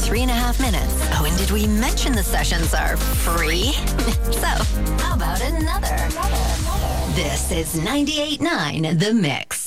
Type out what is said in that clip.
3.5 minutes. Oh, and did we mention the sessions are free? So, how about another? This is 98.9 The Mix.